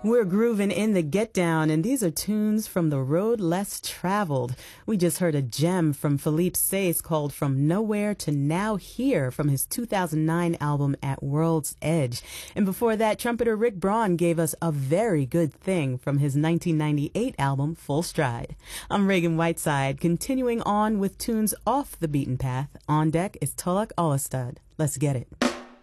We're grooving in the Get Down, and these are tunes from the road less traveled. We just heard a gem from Philippe Sace called From Nowhere to Now Here from his 2009 album At World's Edge. And before that, trumpeter Rick Braun gave us A Very Good Thing from his 1998 album Full Stride. I'm Reagan Whiteside, continuing on with tunes off the beaten path. On deck is Tulloch Olastad. Let's get it.